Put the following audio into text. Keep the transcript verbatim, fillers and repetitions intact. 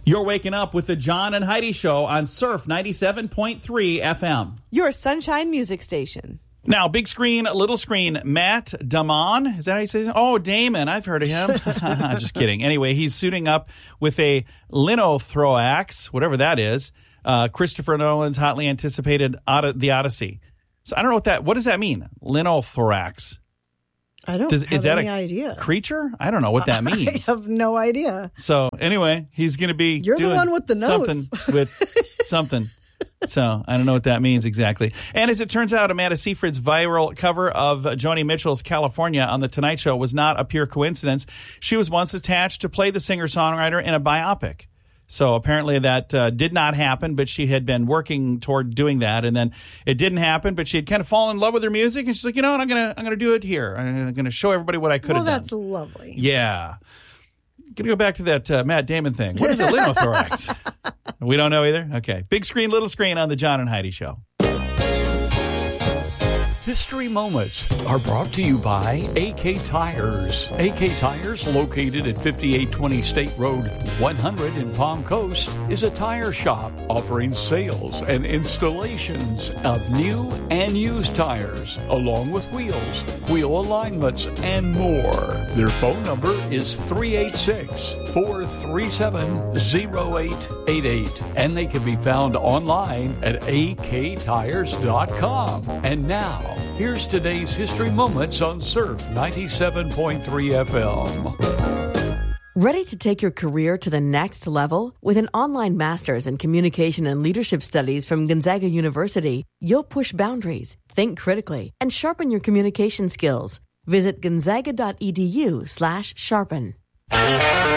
You're waking up with the John and Heidi Show on Surf ninety-seven point three F M. Your Sunshine Music Station. Now, big screen, little screen, Matt Damon. Is that how you say it? Oh, Damon. I've heard of him. Just kidding. Anyway, he's suiting up with a linothorax, whatever that is. Uh, Christopher Nolan's hotly anticipated Od- The Odyssey. So I don't know what that, what does that mean? Linothorax. I don't Does, have is that any a idea. Creature? I don't know what that means. I have no idea. So anyway, he's going to be You're doing the one with the something notes. with something. So I don't know what that means exactly. And as it turns out, Amanda Seyfried's viral cover of Joni Mitchell's California on The Tonight Show was not a pure coincidence. She was once attached to play the singer-songwriter in a biopic. So apparently that uh, did not happen, but she had been working toward doing that, and then it didn't happen. But she had kind of fallen in love with her music, and she's like, you know what, I'm gonna I'm gonna do it here. I'm gonna show everybody what I could have well, done. That's lovely. Yeah, gonna go back to that uh, Matt Damon thing. What is a linothorax? We don't know either. Okay, big screen, little screen on the John and Heidi Show. History Moments are brought to you by A K Tires. A K Tires, located at fifty-eight twenty State Road one hundred in Palm Coast, is a tire shop offering sales and installations of new and used tires, along with wheels, wheel alignments, and more. Their phone number is three eight six, four three seven, zero eight eight eight, and they can be found online at a k tires dot com. And now, here's today's History Moments on Surf ninety-seven point three F M. Ready to take your career to the next level? With an online master's in communication and leadership studies from Gonzaga University, you'll push boundaries, think critically, and sharpen your communication skills. Visit gonzaga dot e d u slash sharpen.